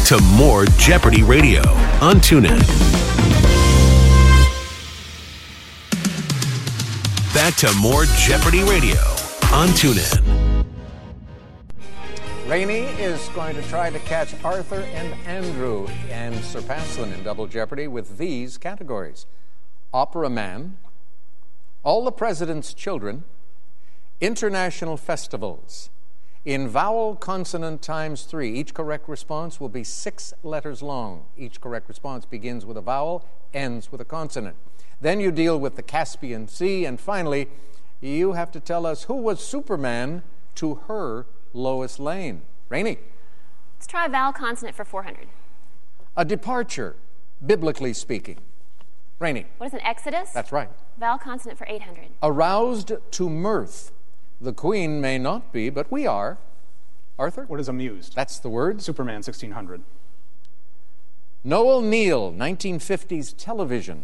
back to more Jeopardy Radio on TuneIn. Back to more Jeopardy Radio on TuneIn. Rainey is going to try to catch Arthur and Andrew and surpass them in Double Jeopardy with these categories: Opera Man, All the President's Children, International Festivals. In vowel consonant times 3, each correct response will be 6 letters long. Each correct response begins with a vowel, ends with a consonant. Then you deal with the Caspian Sea, and finally, you have to tell us who was Superman to her Lois Lane. Rainey. Let's try a vowel consonant for 400. A departure, biblically speaking. Rainey. What is an exodus? That's right. Vowel consonant for 800. Aroused to mirth. The Queen may not be, but we are. Arthur? What is amused? That's the word. Superman, 1600. Noel Neal, 1950s television.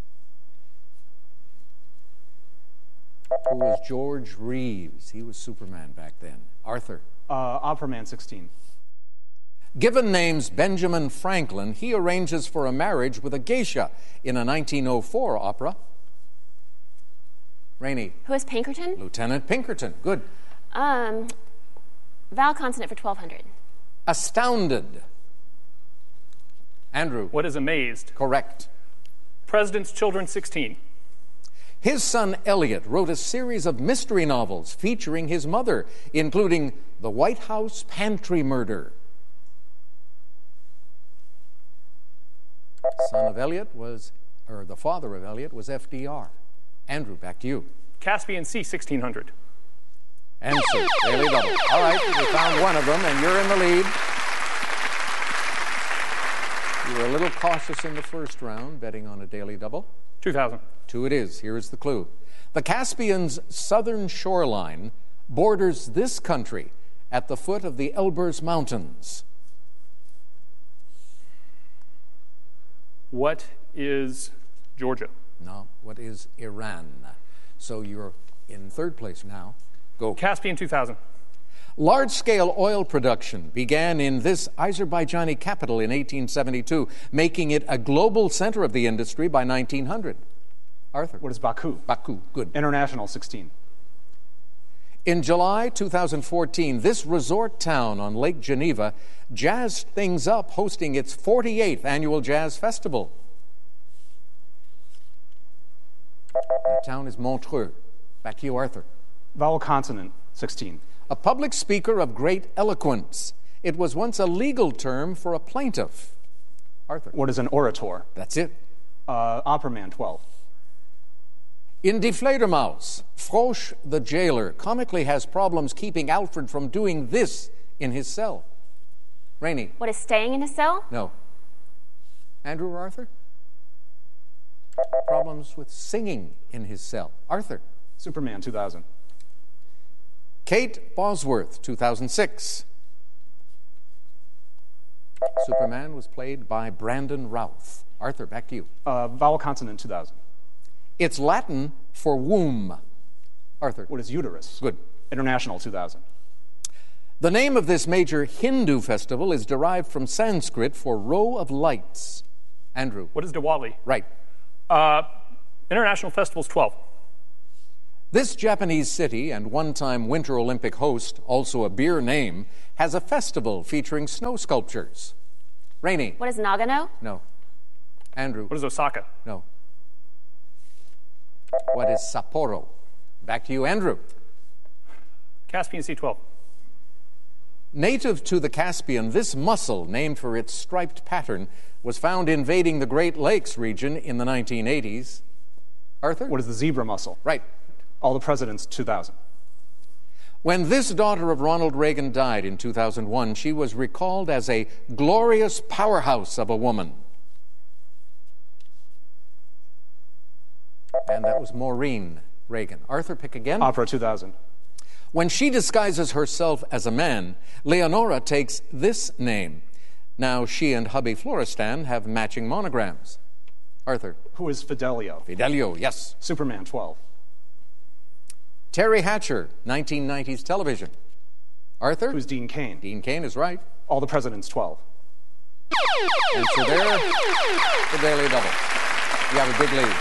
Who was George Reeves? He was Superman back then. Arthur? Opera Man, 16. Given names Benjamin Franklin, he arranges for a marriage with a geisha in a 1904 opera. Rainey. Who is Pinkerton? Lieutenant Pinkerton. Good. Vowel consonant for 1200. Astounded. Andrew. What is amazed? Correct. President's Children, 16. His son Elliot wrote a series of mystery novels featuring his mother, including The White House Pantry Murder. Son of Elliot was, or the father of Elliot was FDR. Andrew, back to you. Caspian Sea, 1600. Answer, daily double. All right, we found one of them, and you're in the lead. You were a little cautious in the first round, betting on a daily double. 2000. 2 it is. Here is the clue. The Caspian's southern shoreline borders this country at the foot of the Elburz Mountains. What is Georgia? No, what is Iran? So you're in third place now. Go. Caspian, 2000. Large-scale oil production began in this Azerbaijani capital in 1872, making it a global center of the industry by 1900. Arthur. What is Baku? Baku, good. International, 16. In July 2014, this resort town on Lake Geneva jazzed things up, hosting its 48th annual jazz festival. That town is Montreux. Back to you, Arthur. Vowel consonant, 16. A public speaker of great eloquence. It was once a legal term for a plaintiff. Arthur. What is an orator? That's it. Opera Man, 12. In Die Fledermaus, Frosch the jailer comically has problems keeping Alfred from doing this in his cell. Rainey. What is staying in his cell? No. Andrew or Arthur? Problems with singing in his cell. Arthur. Superman, 2000. Kate Bosworth, 2006. Superman was played by Brandon Routh. Arthur, back to you. Vowel consonant, 2000. It's Latin for womb. Arthur. What is uterus? Good. International, 2000. The name of this major Hindu festival is derived from Sanskrit for row of lights. Andrew. What is Diwali? Right. International Festivals, 12. This Japanese city and one-time Winter Olympic host, also a beer name, has a festival featuring snow sculptures. Rainey. What is Nagano? No. Andrew. What is Osaka? No. What is Sapporo? Back to you, Andrew. Caspian Sea, 12. Native to the Caspian, this mussel, named for its striped pattern, was found invading the Great Lakes region in the 1980s. Arthur? What is the zebra mussel? Right. All the Presidents, 2000. When this daughter of Ronald Reagan died in 2001, she was recalled as a glorious powerhouse of a woman. And that was Maureen Reagan. Arthur, pick again. Opera, 2000. When she disguises herself as a man, Leonora takes this name. Now she and hubby Florestan have matching monograms. Arthur. Who is Fidelio? Fidelio, yes. Superman, 12. Terry Hatcher, 1990s television. Arthur? Who's Dean Cain? Dean Cain is right. All the Presidents, 12. Answer there, the Daily Double. You have a big lead.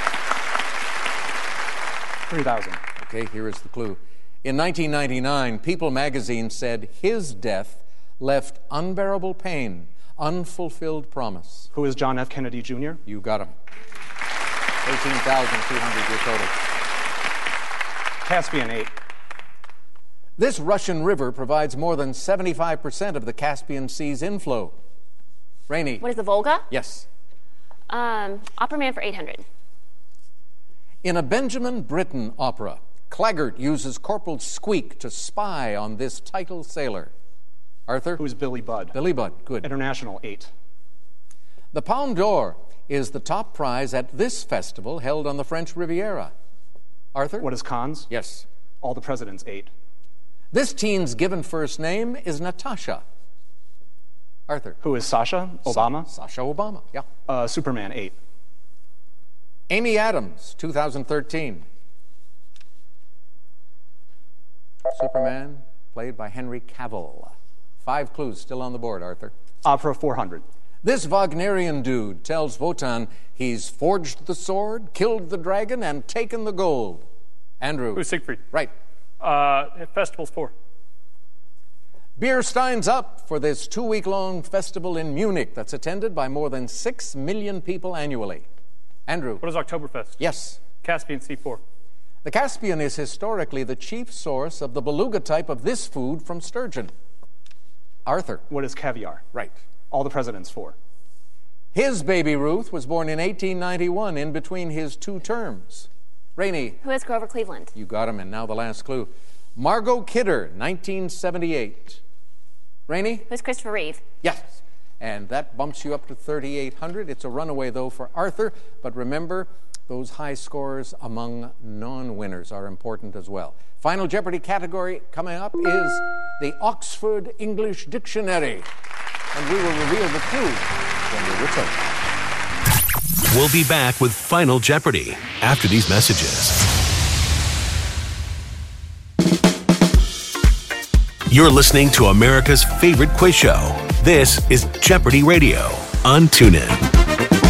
3,000. Okay, here is the clue. In 1999, People magazine said his death left unbearable pain, unfulfilled promise. Who is John F. Kennedy Jr.? You got him. 18,200 your total. Caspian 8. This Russian river provides more than 75% of the Caspian Sea's inflow. Rainey. What is the Volga? Yes. Opera Man for 800. In a Benjamin Britten opera, Claggart uses Corporal Squeak to spy on this title sailor. Arthur? Who is Billy Budd? Billy Budd, good. International 8. The Palme d'Or is the top prize at this festival held on the French Riviera. Arthur? What is Cannes? Yes. All the Presidents 8. This teen's given first name is Natasha. Arthur? Who is Sasha Obama? Sasha Obama, yeah. Superman 8. Amy Adams, 2013. Superman, played by Henry Cavill. 5 clues still on the board, Arthur. Opera 400. This Wagnerian dude tells Wotan he's forged the sword, killed the dragon, and taken the gold. Andrew. Who's Siegfried? Right. Festivals 4. Beer Steins Up for this 2-week-long festival in Munich that's attended by more than 6 million people annually. Andrew. What is Oktoberfest? Yes. Caspian Sea 4. The Caspian is historically the chief source of the beluga type of this food from sturgeon. Arthur. What is caviar? Right. All the Presidents 4. His baby Ruth was born in 1891 in between his 2 terms. Rainey. Who is Grover Cleveland? You got him, and now the last clue. Margot Kidder, 1978. Rainey? Who is Christopher Reeve? Yes. And that bumps you up to 3,800. It's a runaway, though, for Arthur. But remember, those high scores among non-winners are important as well. Final Jeopardy category coming up is the Oxford English Dictionary. And we will reveal the clue when we return. We'll be back with Final Jeopardy after these messages. You're listening to America's favorite quiz show. This is Jeopardy Radio on TuneIn.